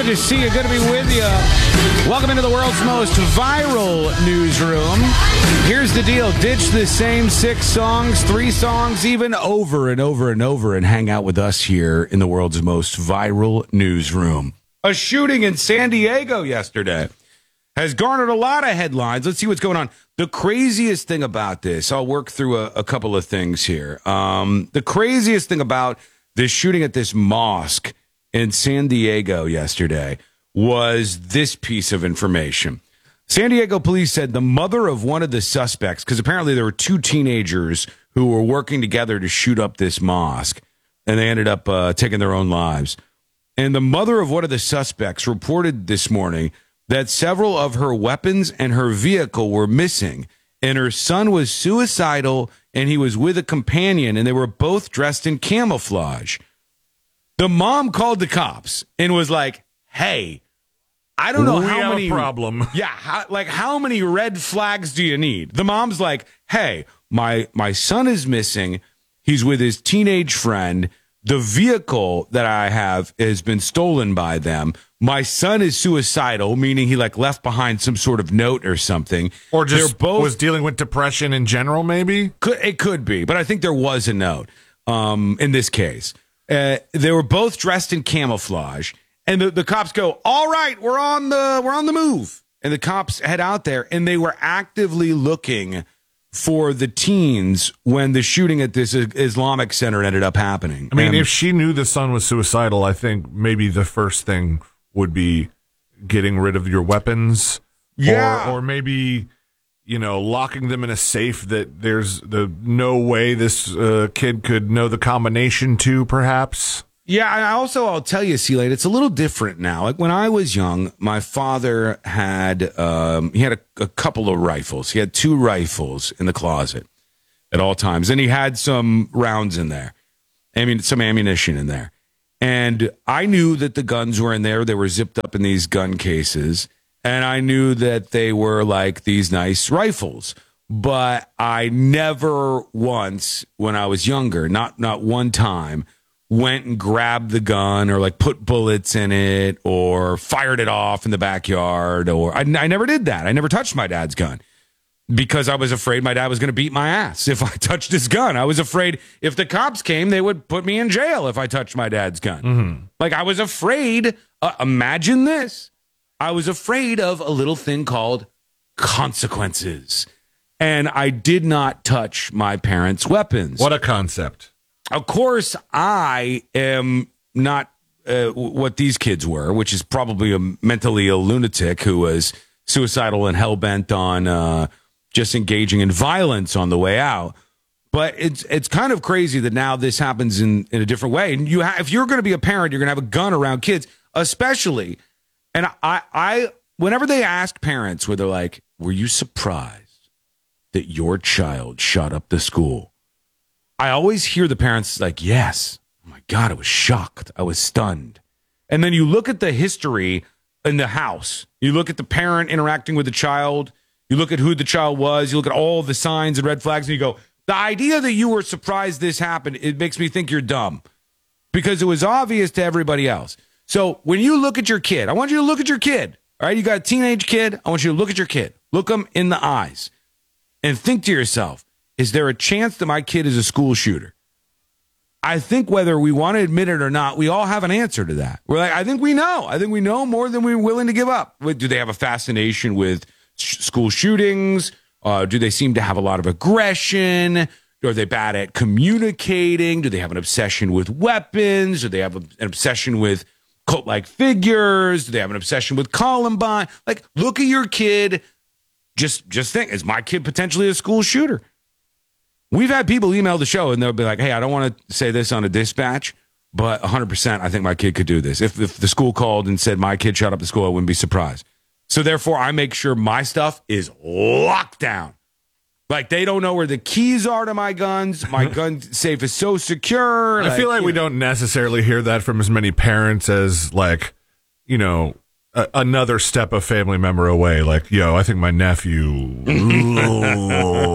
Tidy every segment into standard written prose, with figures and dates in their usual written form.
to see you. Good to be with you. Welcome into the world's most viral newsroom. Here's the deal. Ditch the same 6 songs, 3 songs, even over and over and over, and hang out with us here in the world's most viral newsroom. A shooting in San Diego yesterday has garnered a lot of headlines. Let's see what's going on. The craziest thing about this, I'll work through a couple of things here. The craziest thing about this shooting at this mosque in San Diego yesterday was this piece of information. San Diego police said the mother of one of the suspects, because apparently there were 2 teenagers who were working together to shoot up this mosque, and they ended up taking their own lives. And the mother of one of the suspects reported this morning that several of her weapons and her vehicle were missing, and her son was suicidal, and he was with a companion, and they were both dressed in camouflage. The mom called the cops and was like, hey, I don't know how many problem. Yeah, how many red flags do you need? The mom's like, hey, my son is missing. He's with his teenage friend. The vehicle that I have has been stolen by them. My son is suicidal, meaning he left behind some sort of note or something. Or just was dealing with depression in general, maybe? It could be, but I think there was a note in this case. They were both dressed in camouflage, and the cops go, all right, we're on the move. And the cops head out there, and they were actively looking for the teens when the shooting at this Islamic center ended up happening. I mean, if she knew the son was suicidal, I think maybe the first thing would be getting rid of your weapons. Yeah. Or maybe, locking them in a safe that there's no way this kid could know the combination to, perhaps. Yeah, I'll tell you, C-Late, it's a little different now. Like when I was young, my father had a couple of rifles. He had 2 rifles in the closet at all times, and he had some rounds in there. I mean, some ammunition in there. And I knew that the guns were in there. They were zipped up in these gun cases, and I knew that they were like these nice rifles. But I never once, when I was younger, not one time, went and grabbed the gun or put bullets in it or fired it off in the backyard. Or I never did that. I never touched my dad's gun because I was afraid my dad was going to beat my ass if I touched his gun. I was afraid if the cops came, they would put me in jail if I touched my dad's gun. Mm-hmm. I was afraid. Imagine this. I was afraid of a little thing called consequences. And I did not touch my parents' weapons. What a concept. Of course, I am not what these kids were, which is probably mentally a lunatic who was suicidal and hell-bent on just engaging in violence on the way out. But it's kind of crazy that now this happens in a different way. And if you're going to be a parent, you're going to have a gun around kids, especially. And I whenever they ask parents where they're like, were you surprised that your child shot up the school? I always hear the parents like, yes. Oh my God, I was shocked. I was stunned. And then you look at the history in the house. You look at the parent interacting with the child. You look at who the child was. You look at all the signs and red flags, and you go, the idea that you were surprised this happened, it makes me think you're dumb because it was obvious to everybody else. So when you look at your kid, I want you to look at your kid. All right, you got a teenage kid. I want you to look at your kid. Look them in the eyes and think to yourself, is there a chance that my kid is a school shooter? I think whether we want to admit it or not, we all have an answer to that. We're like, I think we know. I think we know more than we're willing to give up. Do they have a fascination with school shootings? Do they seem to have a lot of aggression? Are they bad at communicating? Do they have an obsession with weapons? Do they have an obsession with cult-like figures? Do they have an obsession with Columbine? Look at your kid. Just think, is my kid potentially a school shooter? We've had people email the show and they'll be like, hey, I don't want to say this on a dispatch, but 100% I think my kid could do this. If the school called and said my kid shot up the school, I wouldn't be surprised. So therefore, I make sure my stuff is locked down. They don't know where the keys are to my guns. My gun safe is so secure. I feel like we don't necessarily hear that from as many parents as another step of family member away. I think my nephew.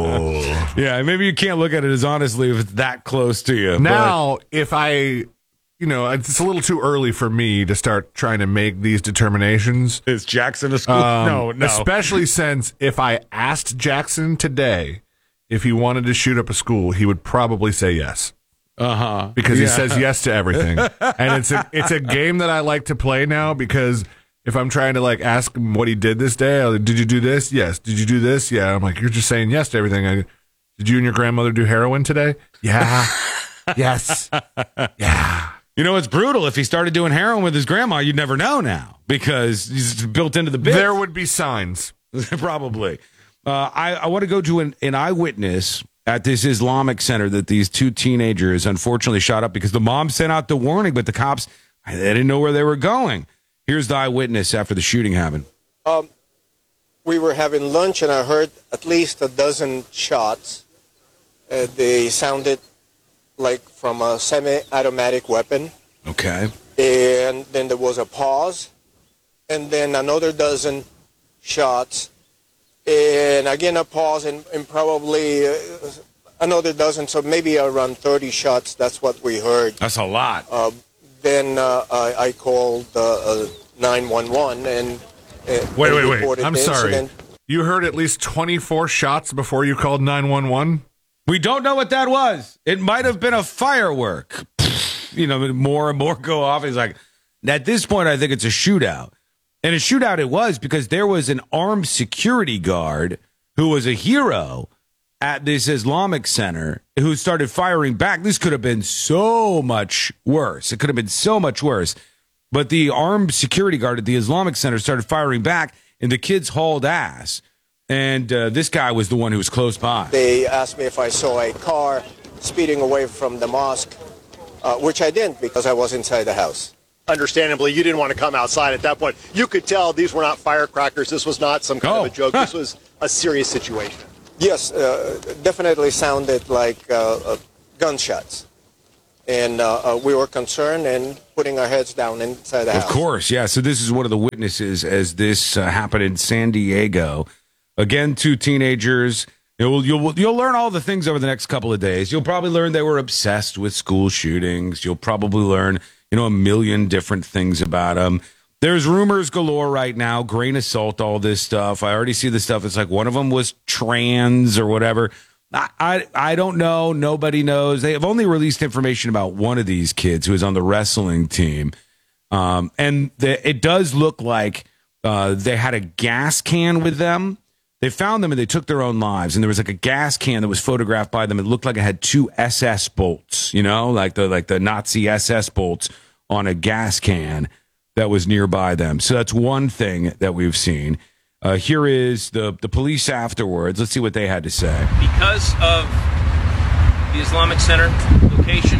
Yeah, maybe you can't look at it as honestly if it's that close to you. Now, if I it's a little too early for me to start trying to make these determinations. Is Jackson a school? No. Especially since if I asked Jackson today if he wanted to shoot up a school, he would probably say yes. Because he says yes to everything. And it's a game that I like to play now, because if I'm trying to like ask him what he did this day, did you do this? Yes. Did you do this? Yeah. I'm like, you're just saying yes to everything. Did you and your grandmother do heroin today? Yeah. Yes. Yeah. It's brutal. If he started doing heroin with his grandma, you'd never know now, because he's built into the bit. There would be signs. Probably. I want to go to an eyewitness at this Islamic center that these two teenagers unfortunately shot up, because the mom sent out the warning, but the cops, they didn't know where they were going. Here's the eyewitness after the shooting happened. We were having lunch, and I heard at least a dozen shots. They sounded like from a semi-automatic weapon. Okay. And then there was a pause, and then another dozen shots, and again a pause, and probably another dozen, so maybe around 30 shots. That's what we heard. That's a lot. Then I called 911 and wait. I'm sorry. You heard at least 24 shots before you called 911? We don't know what that was. It might have been a firework. More and more go off. He's like, at this point, I think it's a shootout. And a shootout it was, because there was an armed security guard who was a hero at this Islamic center who started firing back. This could have been so much worse. It could have been so much worse. But the armed security guard at the Islamic center started firing back, and the kids hauled ass. And this guy was the one who was close by. They asked me if I saw a car speeding away from the mosque, which I didn't, because I was inside the house. Understandably, you didn't want to come outside at that point. You could tell these were not firecrackers. This was not some kind of a joke. This was a serious situation. Yes, definitely sounded like gunshots. And we were concerned and putting our heads down inside the house. Of course, yeah. So this is one of the witnesses as this happened in San Diego. Again, two teenagers. You'll learn all the things over the next couple of days. You'll probably learn they were obsessed with school shootings. You'll probably learn, a million different things about them. There's rumors galore right now, grain of salt, all this stuff. I already see the stuff. It's like one of them was trans or whatever. I don't know. Nobody knows. They have only released information about one of these kids who is on the wrestling team. It does look like they had a gas can with them. They found them and they took their own lives. And there was like a gas can that was photographed by them. It looked like it had two SS bolts, like the Nazi SS bolts on a gas can that was nearby them. So that's one thing that we've seen. Here is the police afterwards. Let's see what they had to say. Because of the Islamic Center location,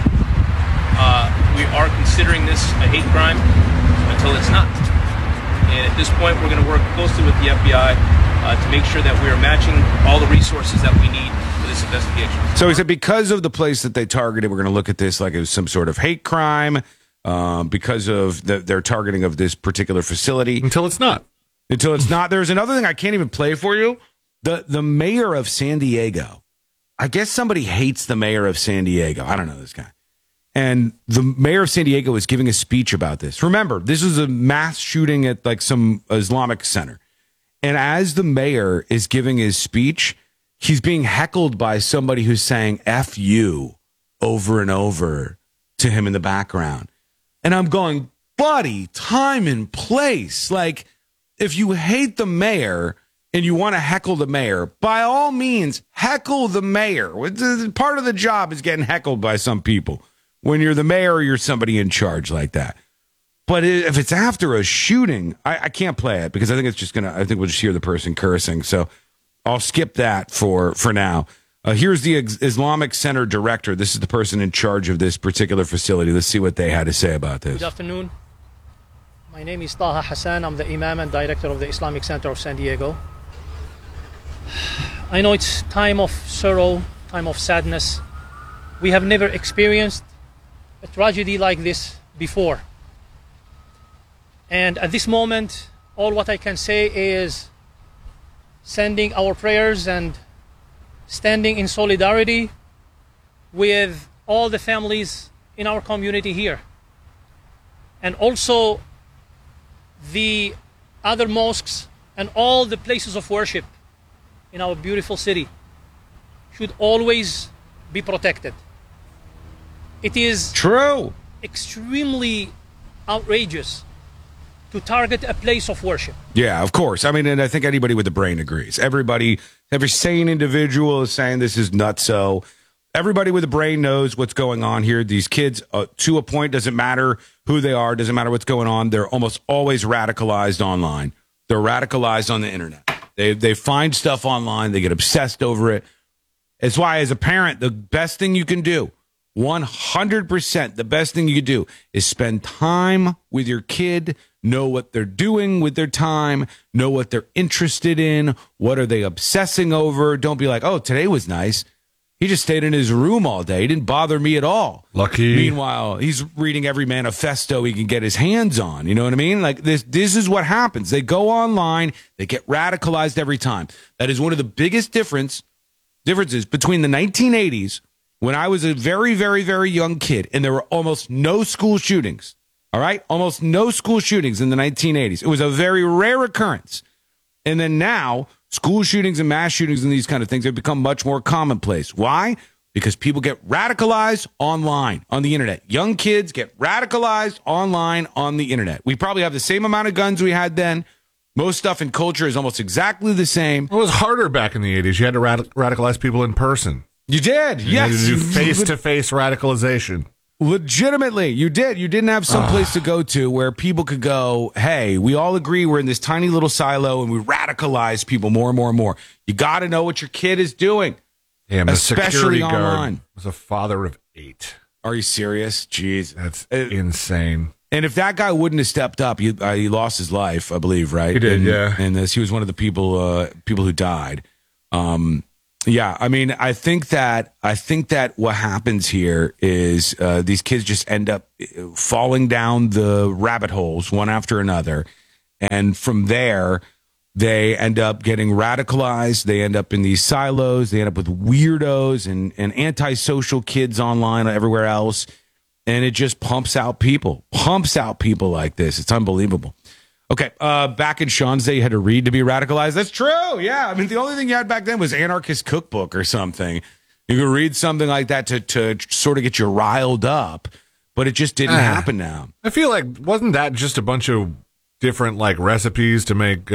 we are considering this a hate crime until it's not. And at this point, we're going to work closely with the FBI to make sure that we are matching all the resources that we need for this investigation. So he said because of the place that they targeted, we're going to look at this like it was some sort of hate crime because of their targeting of this particular facility. Until it's not. There's another thing I can't even play for you. The mayor of San Diego. I guess somebody hates the mayor of San Diego. I don't know this guy. And the mayor of San Diego is giving a speech about this. Remember, this was a mass shooting at like some Islamic center. And as the mayor is giving his speech, he's being heckled by somebody who's saying F you over and over to him in the background. And I'm going, buddy, time and place. Like, if you hate the mayor and you want to heckle the mayor, by all means, heckle the mayor. Part of the job is getting heckled by some people when you're the mayor or you're somebody in charge like that. But if it's after a shooting, I can't play it because I think we'll just hear the person cursing. So I'll skip that for now. Here's the Islamic Center director. This is the person in charge of this particular facility. Let's see what they had to say about this. Good afternoon. My name is Taha Hassan. I'm the Imam and Director of the Islamic Center of San Diego. I know it's time of sorrow, time of sadness. We have never experienced a tragedy like this before. And at this moment, all what I can say is sending our prayers and standing in solidarity with all the families in our community here. and also the other mosques and all the places of worship in our beautiful city should always be protected. It is True. extremely outrageous to target a place of worship. Yeah, of course. I mean, and I think anybody with a brain agrees. Every sane individual is saying this is nutso. Everybody with a brain knows what's going on here. These kids, to a point, doesn't matter who they are, doesn't matter what's going on. They're almost always radicalized online. They're radicalized on the internet. They find stuff online. They get obsessed over it. It's why, as a parent, the best thing you can do, 100%, the best thing you can do is spend time with your kid, know what they're doing with their time, know what they're interested in, what are they obsessing over. Don't be like, oh, today was nice. He just stayed in his room all day. He didn't bother me at all. Lucky. Meanwhile, he's reading every manifesto he can get his hands on. You know what I mean? Like this is what happens. They go online, they get radicalized every time. That is one of the biggest differences between the 1980s, when I was a very, very, very young kid, and there were almost no school shootings. All right? Almost no school shootings in the 1980s. It was a very rare occurrence. And then now, school shootings and mass shootings and these kind of things have become much more commonplace. Why? Because people get radicalized online, on the internet. Young kids get radicalized online on the internet. We probably have the same amount of guns we had then. Most stuff in culture is almost exactly the same. It was harder back in the 80s. You had to radicalize people in person. You did, yes. You had to do face-to-face radicalization. Legitimately, you did. You didn't have some place to go to where people could go, hey, we all agree we're in this tiny little silo and we radicalize people more and more and more. You got to know what your kid is doing. Damn, the security guard online. was a father of 8. Are you serious? Jeez. That's insane. And if that guy wouldn't have stepped up, he lost his life, I believe, right? He did, yeah. And he was one of the people who died. Yeah, I mean, I think that what happens here is these kids just end up falling down the rabbit holes one after another, and from there they end up getting radicalized. They end up in these silos. They end up with weirdos and antisocial kids online and everywhere else, and it just pumps out people like this. It's unbelievable. Okay, back in Sean's day, you had to read to be radicalized. That's true, yeah. I mean, the only thing you had back then was Anarchist Cookbook or something. You could read something like that to sort of get you riled up, but it just didn't happen now. I feel like, wasn't that just a bunch of different, like, recipes to make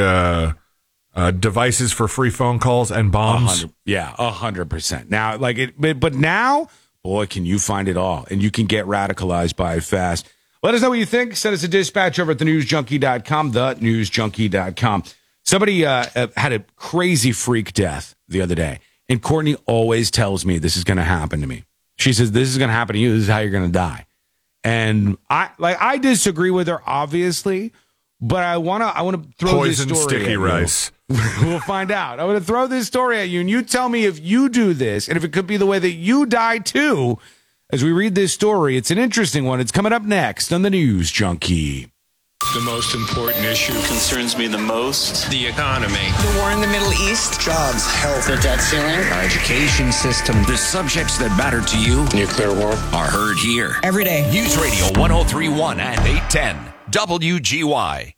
devices for free phone calls and bombs? 100%. Now, but now, boy, can you find it all, and you can get radicalized by it fast. Let us know what you think. Send us a dispatch over at thenewsjunkie.com, thenewsjunkie.com. Somebody had a crazy freak death the other day, and Courtney always tells me this is going to happen to me. She says, this is going to happen to you. This is how you're going to die. And I disagree with her, obviously, but I want to throw Poison this story sticky at rice. We'll find out. I'm going to throw this story at you, and you tell me if you do this, and if it could be the way that you die too. As we read this story, it's an interesting one. It's coming up next on the News Junkie. The most important issue concerns me the most. the economy. The war in the Middle East. Jobs, health, The debt ceiling. Our education system. The subjects that matter to you nuclear war are heard here. Every day. News Radio 103.1 and 810 WGY.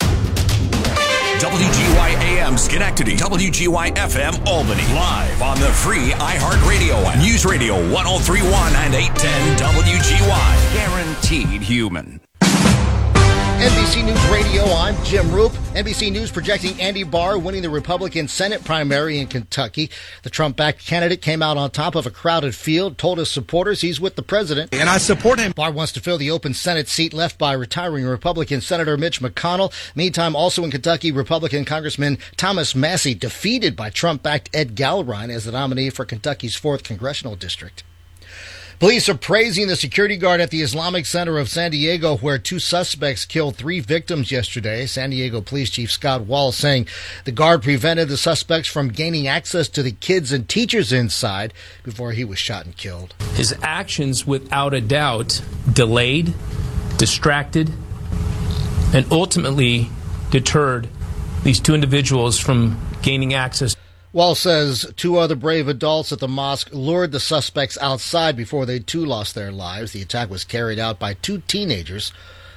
WGY AM Schenectady, WGY FM Albany, live on the free iHeartRadio app. News Radio 103.1 and 810 WGY. Guaranteed human. NBC News Radio, I'm Jim Roop. NBC News projecting Andy Barr winning the Republican Senate primary in Kentucky. The Trump-backed candidate came out on top of a crowded field, told his supporters he's with the president. And I support him. Barr wants to fill the open Senate seat left by retiring Republican Senator Mitch McConnell. Meantime, also in Kentucky, Republican Congressman Thomas Massie defeated by Trump-backed Ed Gallrein as the nominee for Kentucky's 4th Congressional District. Police are praising the security guard at the Islamic Center of San Diego, where 2 suspects killed 3 victims yesterday. San Diego Police Chief Scott Wall saying the guard prevented the suspects from gaining access to the kids and teachers inside before he was shot and killed. His actions, without a doubt, delayed, distracted, and ultimately deterred these 2 individuals from gaining access. Wall says 2 other brave adults at the mosque lured the suspects outside before they too lost their lives. The attack was carried out by 2 teenagers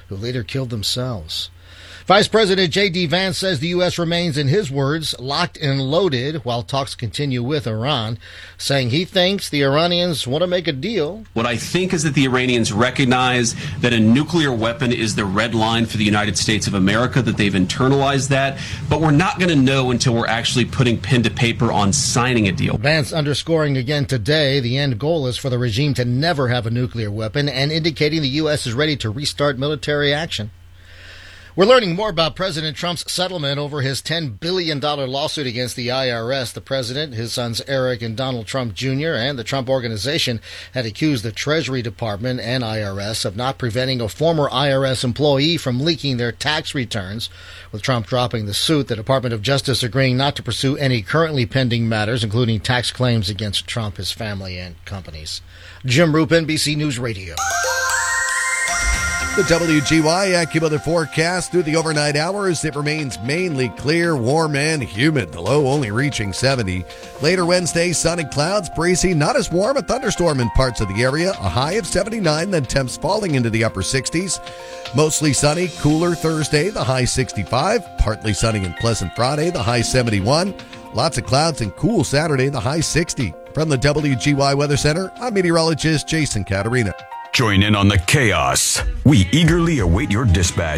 who later killed themselves. Vice President J.D. Vance says the U.S. remains, in his words, locked and loaded while talks continue with Iran, saying he thinks the Iranians want to make a deal. What I think is that the Iranians recognize that a nuclear weapon is the red line for the United States of America, that they've internalized that, but we're not going to know until we're actually putting pen to paper on signing a deal. Vance underscoring again today the end goal is for the regime to never have a nuclear weapon and indicating the U.S. is ready to restart military action. We're learning more about President Trump's settlement over his $10 billion lawsuit against the IRS. The president, his sons Eric and Donald Trump Jr., and the Trump Organization had accused the Treasury Department and IRS of not preventing a former IRS employee from leaking their tax returns. With Trump dropping the suit, the Department of Justice agreeing not to pursue any currently pending matters, including tax claims against Trump, his family, and companies. Jim Roop, NBC News Radio. The WGY AccuWeather forecast through the overnight hours. It remains mainly clear, warm, and humid. The low only reaching 70. Later Wednesday, sunny clouds, breezy, not as warm, a thunderstorm in parts of the area. A high of 79, then temps falling into the upper 60s. Mostly sunny, cooler Thursday, the high 65. Partly sunny and pleasant Friday, the high 71. Lots of clouds and cool Saturday, the high 60. From the WGY Weather Center, I'm meteorologist Jason Caterina. Join in on the chaos. We eagerly await your dispatch.